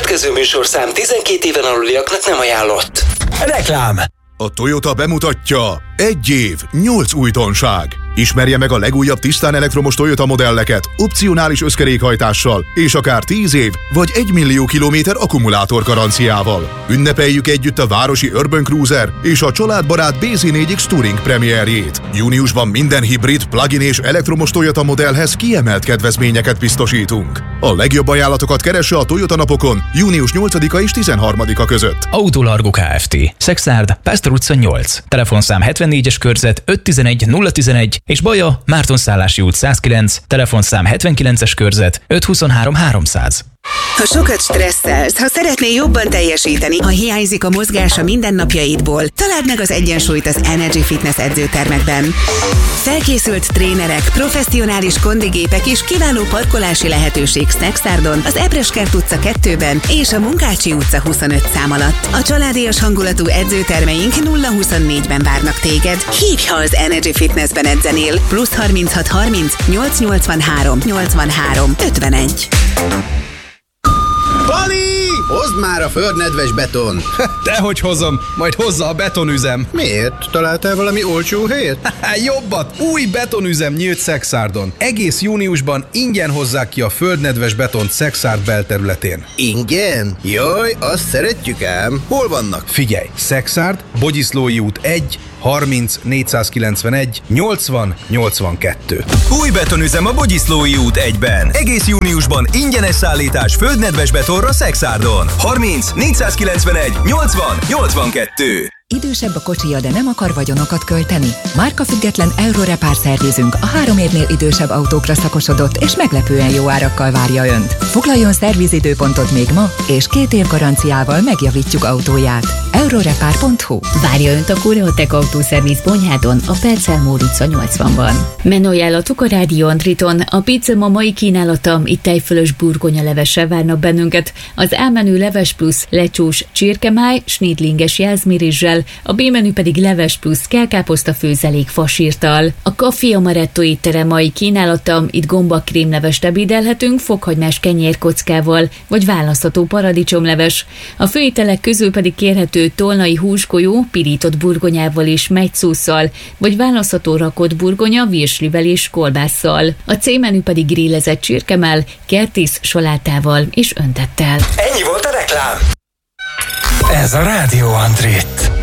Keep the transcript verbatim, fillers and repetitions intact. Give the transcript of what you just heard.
következő műsorszám tizenkét éven aluliaknak nem ajánlott. Reklám. A Toyota bemutatja egy év, nyolc újdonság. Ismerje meg a legújabb tisztán elektromos Toyota modelleket, opcionális összkerékhajtással, és akár tíz év vagy egy millió kilométer akkumulátor garanciával. Ünnepeljük együtt a városi Urban Cruiser és a családbarát bé zé négy X Touring premierjét. Júniusban minden hibrid, plug-in és elektromos Toyota modellhez kiemelt kedvezményeket biztosítunk. A legjobb ajánlatokat keresse a Toyota napokon június nyolcadika és tizenharmadika között. Autolargo Kft. Szexárd, Pásztor utca nyolc. Telefonszám hetvennégyes körzet öt tizenegy nulla tizenegy és Baja, Mártonszállási út száz kilenc, telefonszám hetvenkilences körzet öt huszonhárom háromszáz. Ha sokat stresszelsz, ha szeretnél jobban teljesíteni, ha hiányzik a mozgás a mindennapjaidból, találd meg az egyensúlyt az Energy Fitness edzőtermekben. Felkészült trénerek, professzionális kondigépek és kiváló parkolási lehetőség Szexárdon, az Ebreskert utca kettőben és a Munkácsi utca huszonöt szám alatt. A családias hangulatú edzőtermeink nulla huszonnégyben várnak téged. Hívj, ha az Energy Fitnessben edzenél. Plusz harminchat harminc nyolc nyolcvanhárom nyolcvanhárom ötvenegy. Pali! Hozd már a földnedves beton! Dehogy hozom, majd hozza a betonüzem. Miért? Találtál valami olcsó helyet? Jobbat! Új betonüzem nyílt Szexárdon. Egész júniusban ingyen hozzák ki a földnedves betont Szexárd belterületén. Ingyen? Jaj, azt szeretjük ám. Hol vannak? Figyelj! Szexárd, Bogyiszlói út egy, harminc négyszázkilencvenegy nyolcvan nyolcvankettő. Új betonüzem a Bogyiszlói út egyben. Egész júniusban ingyenes szállítás földnedves betonra Szexárdon. harminc négyszázkilencvenegy nyolcvan nyolcvankettő. Idősebb a kocsija, de nem akar vagyonokat költeni? Márkafüggetlen Eurorepár szervizünk a három évnél idősebb autókra szakosodott és meglepően jó árakkal várja Önt. Foglaljon szervizidőpontot még ma, és két év garanciával megjavítjuk autóját. Eurorepár pont hu. Várja Önt a Koreotek Autószerviz Bonyhádon, a Percelmór utca nyolcvanban. Menőajánlatuk a Rádió Antriton. A pizza ma mai kínálata, itt tejfölös burgonyalevessel várnak bennünket. Az A-menü leves plusz lecsós csirkemáj, snidlinges jelzmirizssel, a B-menü pedig leves plusz kelkáposzta főzelék fasírtal. A Café Amaretto étterem mai kínálata, itt gomba krémlevest ebédelhetünk, fokhagymás kenyérkockával, vagy választható paradicsomleves. A főételek közül pedig kérhető tolnai húsgolyó, pirított burgonyával és megyszósszal, vagy választható rakott burgonya, virslivel és kolbásszal. A C-menü pedig grillezett csirkemell, kertész salátával és öntettel. Ennyi volt a reklám. Ez a Rádió Antrit.